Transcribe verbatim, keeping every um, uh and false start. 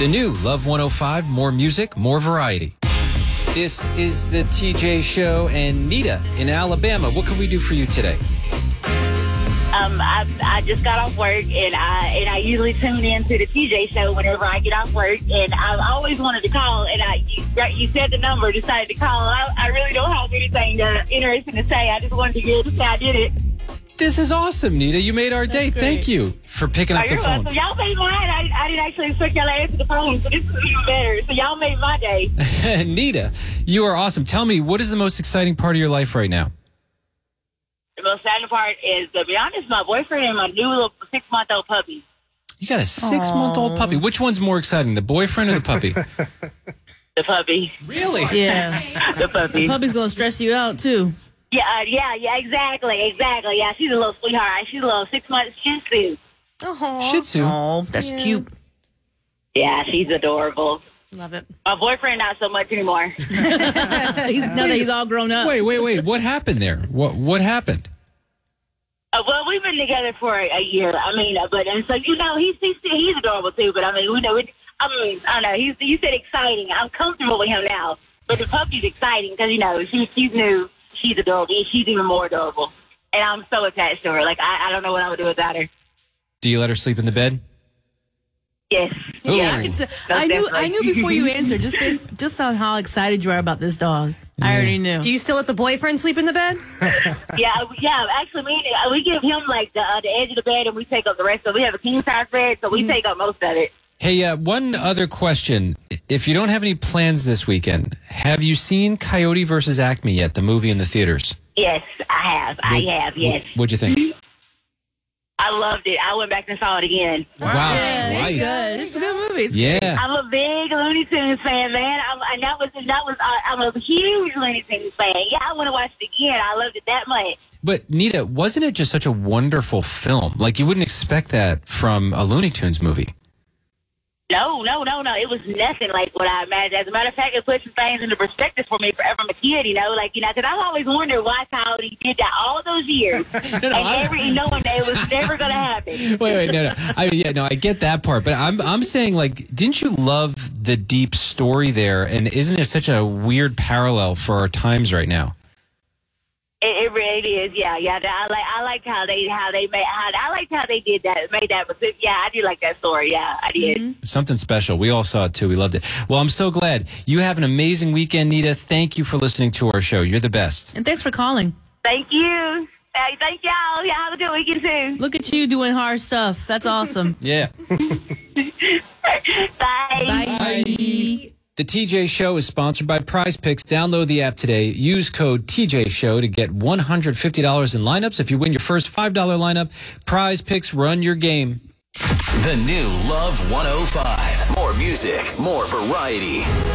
The new Love one oh five, more music, more variety. This is the T J Show, and Nita in Alabama. What can we do for you today? Um, I, I just got off work, and I and I usually tune in to the T J Show whenever I get off work. And I always wanted to call, and I you, you said the number, decided to call. I, I really don't have anything uh, interesting to say. I just wanted to get to say I did it. This is awesome, Nita. You made our day. Thank you for picking up Oh, the you're phone. welcome. Y'all made mine. I, I didn't actually expect y'all to answer the phone, so this is even better. So y'all made my day. Nita, you are awesome. Tell me, what is the most exciting part of your life right now? The most sad part is, to be honest, my boyfriend and my new little six-month-old puppy. You got a six-month-old puppy. Which one's more exciting, the boyfriend or the puppy? The puppy. Really? Yeah. The puppy. The puppy's going to stress you out, too. Yeah, uh, yeah, yeah, exactly, exactly. Yeah, she's a little sweetheart. She's a little six-month Shih Tzu. Oh, Shih Tzu. Oh, that's Yeah. cute. Yeah, she's adorable. Love it. My boyfriend, not so much anymore. He's, now that he's all grown up. Wait, wait, wait. What happened there? What What happened? Uh, well, we've been together for a, a year. I mean, uh, but and so you know, he's he's he's adorable too. But I mean, we know it. I mean, I don't know. He's you said exciting. I'm comfortable with him now. But the puppy's exciting because you know she she's new. She's adorable. She's even more adorable, and I'm so attached to her. Like I, I don't know what I would do without her. Do you let her sleep in the bed? Yes. Ooh. Yeah, I, could say, I knew. I knew before you answered. Just based, just on how excited you are about this dog. I already knew. Do you still let the boyfriend sleep in the bed? Yeah, yeah. Actually, we we give him like the uh, the edge of the bed, and we take up the rest of it. We have a king size bed, so we Mm-hmm. take up most of it. Hey, uh, one other question. If you don't have any plans this weekend, have you seen Coyote versus Acme yet, the movie in the theaters? Yes, I have. I have. Yes, What'd you think? I loved it. I went back and saw it again. Wow, Yeah, twice. it's good. It's a good movie. It's Yeah. I'm a big Looney Tunes fan, man. I'm, and that was that was. Uh, I'm a huge Looney Tunes fan. Yeah, I want to watch it again. I loved it that much. But, Nita, wasn't it just such a wonderful film? Like, you wouldn't expect that from a Looney Tunes movie. No, no, no, no. It was nothing like what I imagined. As a matter of fact, it put some things into perspective for me from a kid, you know, like, you know, because I've always wondered why Coyote did that all those years. no, and I'm- every knowing that it was never going to happen. Wait, wait, no, no. I mean, yeah, no, I get that part, but I'm, I'm saying, like, didn't you love the deep story there? And isn't it such a weird parallel for our times right now? It, it really is, yeah, yeah. I like, I liked how they, how they made, how I liked how they did that, made that. But yeah, I do like that story. Yeah, I did. Mm-hmm. Something special. We all saw it too. We loved it. Well, I'm so glad. You have an amazing weekend, Nita. Thank you for listening to our show. You're the best. And thanks for calling. Thank you. Hey, thank y'all. Y'all have a good weekend too. Look at you doing hard stuff. That's awesome. Yeah. Bye. Bye. The T J Show is sponsored by Prize Picks. Download the app today. Use code T J Show to get one hundred fifty dollars in lineups. If you win your first five dollar lineup, Prize Picks, run your game. The new Love one oh five. More music, more variety.